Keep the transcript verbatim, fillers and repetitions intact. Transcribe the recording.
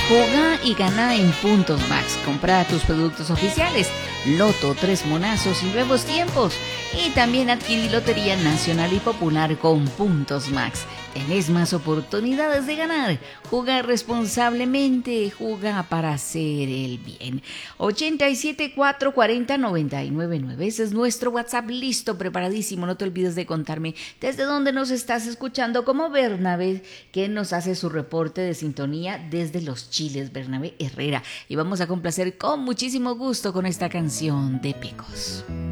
Juega y gana en Puntos Max. Compra tus productos oficiales. Loto, Tres Monazos y Nuevos Tiempos. Y también adquirí Lotería Nacional y Popular con Puntos Max. Tenés más oportunidades de ganar. Juega responsablemente. Juega para hacer el bien. ochenta y siete, cuatrocientos cuarenta, noventa y nueve nueve. Ese es nuestro WhatsApp, listo, preparadísimo. No te olvides de contarme desde dónde nos estás escuchando, como Bernabé, que nos hace su reporte de sintonía desde Los Chiles, Bernabé Herrera. Y vamos a complacer con muchísimo gusto con esta canción de Pecos.